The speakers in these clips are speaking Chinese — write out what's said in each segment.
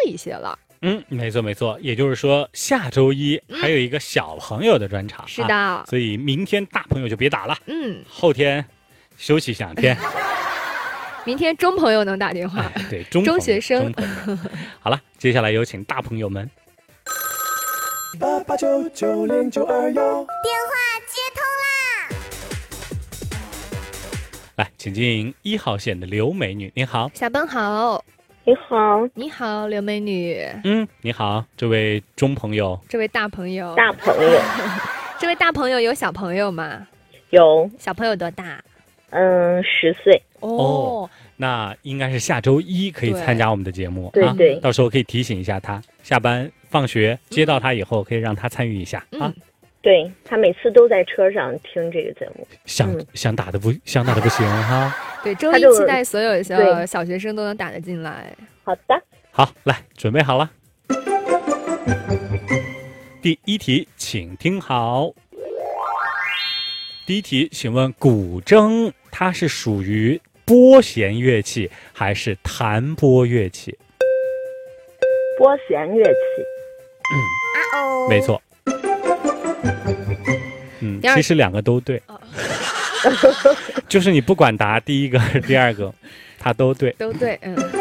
一些了。 没错没错，也就是说下周一还有一个小朋友的专场。 是的， 所以明天大朋友就别打了。后天休息2天。 明天中朋友能打电话。 对， 中学生。 好了，接下来有请大朋友们。 88990921，电话接通啦！ 来，请进1号线的刘美女，您好。 下班好。 你好。 你好，刘美女。 你好，这位中朋友。 这位大朋友。 大朋友。 这位大朋友有小朋友吗？ 有。 小朋友多大 ？10岁。 哦， 那应该是下周一可以参加我们的节目。 对对， 到时候可以提醒一下他，下班放学接到他以后，可以让他参与一下啊。 对，他每次都在车上听这个节目。 想打的不行哈。 对，周一期待所有小学生都能打得进来。 好的。 好，来，准备好了。第1题，请听好。第1题，请问古筝它是属于拨弦乐器还是弹拨乐器？ 拨弦乐器。 没错。其实2个都对。就是你不管答第一个还是第2个，它都对。 都对。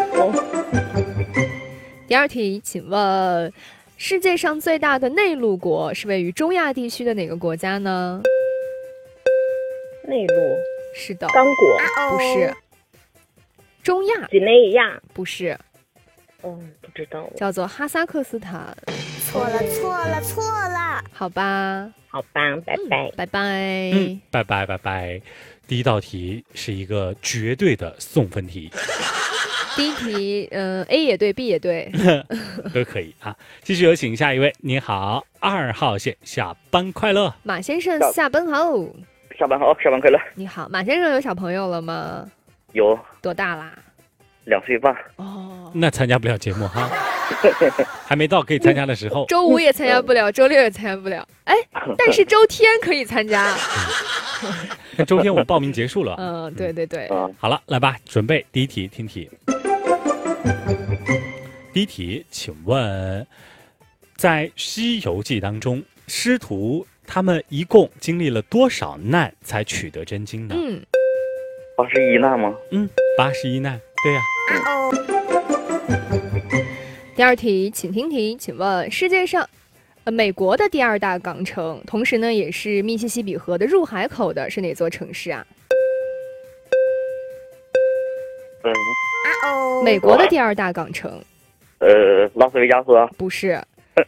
第2题，请问世界上最大的内陆国是位于中亚地区的哪个国家呢？ 内陆。 是的。 刚果。 不是。中亚。 几内亚。 不是。 不知道。 叫做哈萨克斯坦。 错了。 好吧。 好吧，拜拜。 拜拜。 拜拜。第1道题是一个绝对的送分题。 第1题，A 也对 B 也对。 都可以啊。继续有请下一位。你好，2号线，下班快乐。 马先生，下班好。 下班好，下班快乐。 你好，马先生有小朋友了吗？ 有。 多大啦 ？2岁半。 那参加不了节目哈。还没到可以参加的时候。 周5也参加不了，周6也参加不了。但是周天可以参加。 那周天我报名结束了。 对对对。 好了，来吧，准备第1题，听题。第1题，请问，在《西游记》当中，师徒他们一共经历了多少难才取得真经呢 ？81难吗 ？81难，对呀。 第2题，请听题，请问世界上，美国的第2大港城，同时呢也是密西西比河的入海口的是哪座城市啊？美国的第2大港城。 拉斯维加斯。 不是。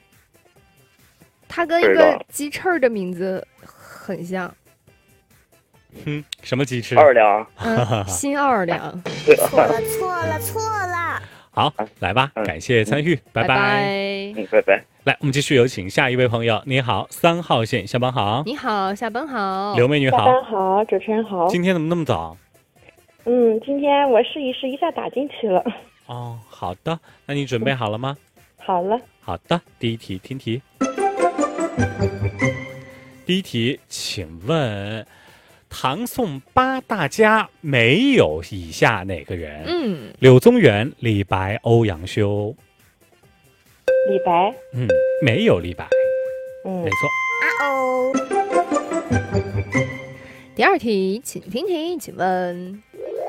它跟一个鸡翅的名字很像。 什么鸡翅？ 奥尔良。 新奥尔良。 错了。 好，来吧，感谢参与，拜拜。 拜拜。 来，我们继续有请下一位朋友。你好，3号线，下班好。 你好，下班好。 刘美女好。 下班好，主持人好。 今天怎么那么早？ 今天我试一下打进去了。 好的，那你准备好了吗？ 好了。 好的，第1题，听题。第1题，请问唐宋8大家没有以下哪个人？柳宗元、李白、欧阳修。 李白。 没有李白。没错。 第2题，请听题，请问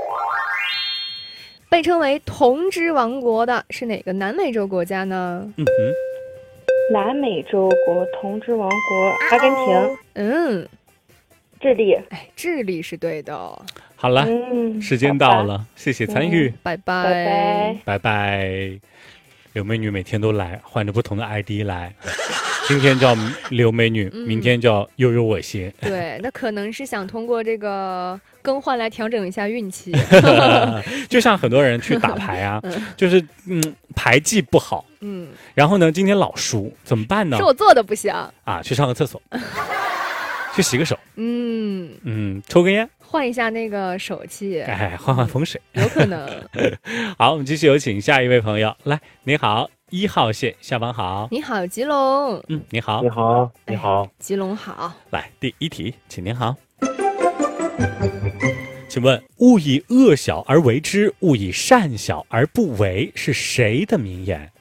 被称为铜之王国的是哪个南美洲国家呢？ 南美洲国铜之王国，阿根廷。智利。 智利是对的。 好了，时间到了，谢谢参与， 拜拜。 拜拜。刘美女每天都来，换着不同的 ID 来。今天叫刘美女，明天叫悠悠我心。 对，那可能是想通过这个更换来调整一下运气。 就像很多人去打牌啊，就是牌技不好，然后呢今天老输，怎么办呢？ 是我做的不行啊，去上个厕所，去洗个手，抽根烟， 换一下那个手气， 换风水， 有可能。 好，我们继续有请下一位朋友来。你好，1号线，下班好。 你好，吉龙。 你好。 你好，你好。 吉龙好。 来，第1题，请您好。请问勿以恶小而为之，勿以善小而不为，是谁的名言？